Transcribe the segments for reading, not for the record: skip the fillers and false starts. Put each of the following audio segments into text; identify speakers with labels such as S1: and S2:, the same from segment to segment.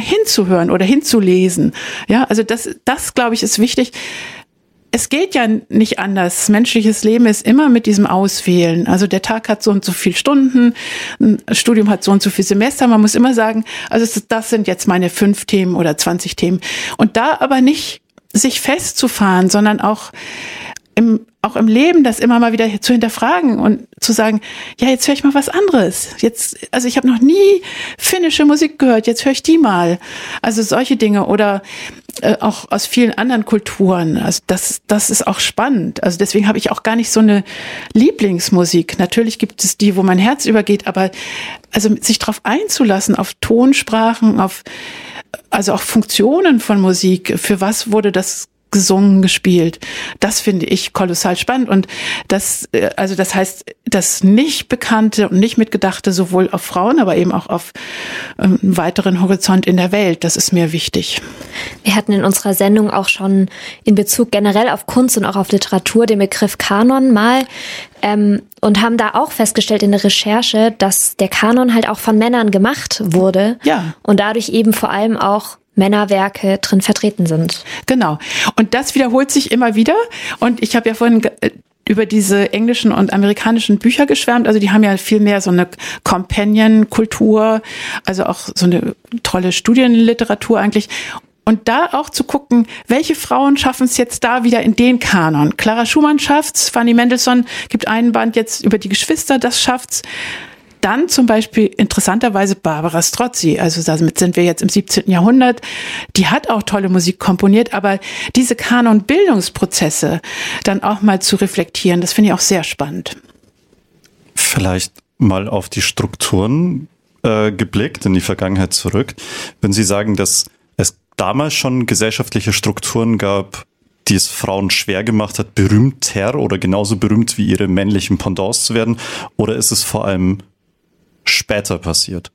S1: hinzuhören oder hinzulesen. Ja, also das glaube ich, ist wichtig. Es geht ja nicht anders. Menschliches Leben ist immer mit diesem Auswählen. Also der Tag hat so und so viele Stunden, ein Studium hat so und so viele Semester. Man muss immer sagen, also das sind jetzt meine 5 Themen oder 20 Themen. Und da aber nicht sich festzufahren, sondern auch im Leben das immer mal wieder zu hinterfragen und zu sagen, ja, jetzt höre ich mal was anderes. Also ich habe noch nie finnische Musik gehört, jetzt höre ich die mal. Also solche Dinge oder auch aus vielen anderen Kulturen. Also das ist auch spannend. Also deswegen habe ich auch gar nicht so eine Lieblingsmusik. Natürlich gibt es die, wo mein Herz übergeht, aber also sich darauf einzulassen, auf Tonsprachen, also auch Funktionen von Musik. Für was wurde das gesungen, gespielt? Das finde ich kolossal spannend und das heißt, das nicht Bekannte und nicht Mitgedachte sowohl auf Frauen, aber eben auch auf einen weiteren Horizont in der Welt, das ist mir wichtig.
S2: Wir hatten in unserer Sendung auch schon in Bezug generell auf Kunst und auch auf Literatur den Begriff Kanon mal und haben da auch festgestellt in der Recherche, dass der Kanon halt auch von Männern gemacht wurde und dadurch eben vor allem auch Männerwerke drin vertreten sind. Genau.
S1: Und das wiederholt sich immer wieder. Und ich habe ja vorhin über diese englischen und amerikanischen Bücher geschwärmt. Also die haben ja viel mehr so eine Companion-Kultur, also auch so eine tolle Studienliteratur eigentlich. Und da auch zu gucken, welche Frauen schaffen es jetzt da wieder in den Kanon. Clara Schumann schafft's, Fanny Mendelssohn gibt einen Band jetzt über die Geschwister, das schafft's. Dann zum Beispiel interessanterweise Barbara Strozzi, also damit sind wir jetzt im 17. Jahrhundert, die hat auch tolle Musik komponiert, aber diese Kanon-Bildungsprozesse dann auch mal zu reflektieren, das finde ich auch sehr spannend.
S3: Vielleicht mal auf die Strukturen geblickt, in die Vergangenheit zurück. Wenn Sie sagen, dass es damals schon gesellschaftliche Strukturen gab, die es Frauen schwer gemacht hat, berühmter oder genauso berühmt wie ihre männlichen Pendants zu werden, oder ist es vor allem später passiert?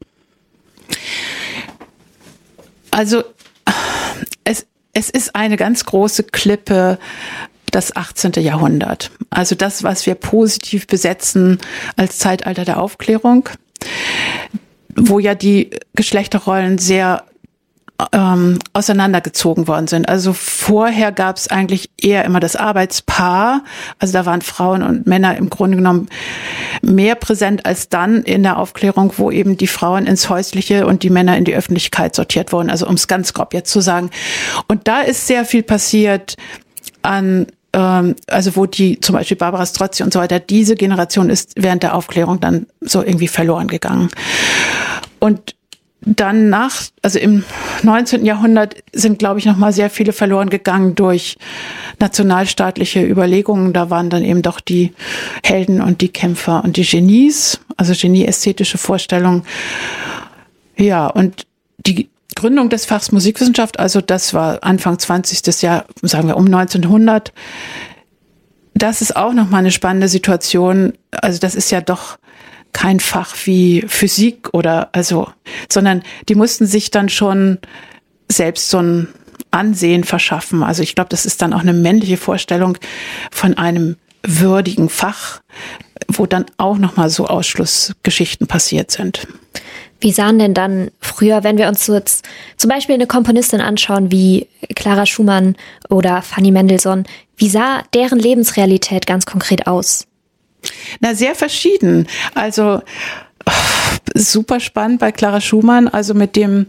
S1: Also es ist eine ganz große Klippe, das 18. Jahrhundert. Also das, was wir positiv besetzen als Zeitalter der Aufklärung, wo ja die Geschlechterrollen sehr auseinandergezogen worden sind. Also vorher gab es eigentlich eher immer das Arbeitspaar. Also da waren Frauen und Männer im Grunde genommen mehr präsent als dann in der Aufklärung, wo eben die Frauen ins Häusliche und die Männer in die Öffentlichkeit sortiert wurden. Also um es ganz grob jetzt zu sagen. Und da ist sehr viel passiert also wo die, zum Beispiel Barbara Strozzi und so weiter, diese Generation ist während der Aufklärung dann so irgendwie verloren gegangen. Und dann also im 19. Jahrhundert sind, glaube ich, noch mal sehr viele verloren gegangen durch nationalstaatliche Überlegungen. Da waren dann eben doch die Helden und die Kämpfer und die Genies, also Genie-ästhetische Vorstellungen. Ja, und die Gründung des Fachs Musikwissenschaft, also das war Anfang 20. Jahr, sagen wir um 1900. Das ist auch noch mal eine spannende Situation. Also das ist ja doch kein Fach wie Physik sondern die mussten sich dann schon selbst so ein Ansehen verschaffen. Also ich glaube, das ist dann auch eine männliche Vorstellung von einem würdigen Fach, wo dann auch nochmal so Ausschlussgeschichten passiert sind.
S2: Wie sahen denn dann früher, wenn wir uns so jetzt zum Beispiel eine Komponistin anschauen wie Clara Schumann oder Fanny Mendelssohn, wie sah deren Lebensrealität ganz konkret aus?
S1: Na, sehr verschieden. Also super spannend bei Clara Schumann, also mit dem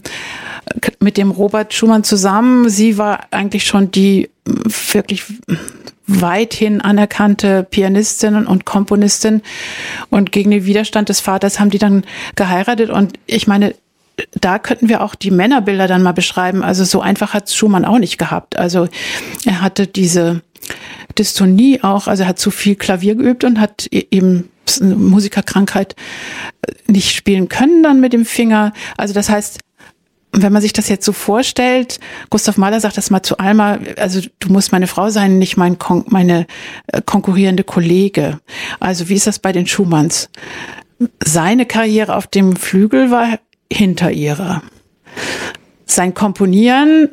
S1: Robert Schumann zusammen. Sie war eigentlich schon die wirklich weithin anerkannte Pianistin und Komponistin. Und gegen den Widerstand des Vaters haben die dann geheiratet. Und ich meine, da könnten wir auch die Männerbilder dann mal beschreiben. Also so einfach hat Schumann auch nicht gehabt. Also er hatte diese Dystonie auch, also er hat zu viel Klavier geübt und hat eben eine Musikerkrankheit nicht spielen können dann mit dem Finger. Also das heißt, wenn man sich das jetzt so vorstellt, Gustav Mahler sagt das mal zu Alma, also du musst meine Frau sein, nicht meine konkurrierende Kollege. Also wie ist das bei den Schumanns? Seine Karriere auf dem Flügel war hinter ihrer. Sein Komponieren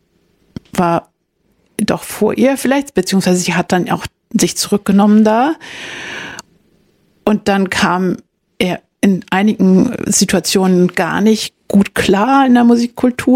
S1: war doch vor ihr vielleicht, beziehungsweise sie hat dann auch sich zurückgenommen da. Und dann kam er in einigen Situationen gar nicht gut klar in der Musikkultur.